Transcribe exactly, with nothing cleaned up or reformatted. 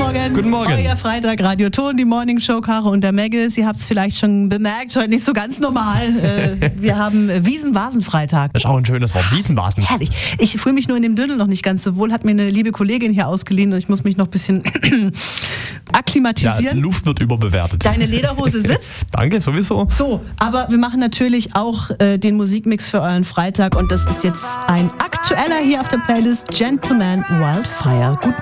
Morgen. Guten Morgen. Euer Freitag, Radio Ton, die Morning Show, Caro und der Megge. Sie habt es vielleicht schon bemerkt, heute nicht so ganz normal. äh, wir haben Wiesen-Vasen-Freitag. Das ist auch ein schönes Wort, Wiesenvasen. Herrlich. Ich fühle mich nur in dem Dödel noch nicht ganz so wohl. Hat mir eine liebe Kollegin hier ausgeliehen und ich muss mich noch ein bisschen akklimatisieren. Ja, Luft wird überbewertet. Deine Lederhose sitzt. Danke, sowieso. So, aber wir machen natürlich auch äh, den Musikmix für euren Freitag und das ist jetzt ein aktueller hier auf der Playlist, Gentleman Wildfire. Guten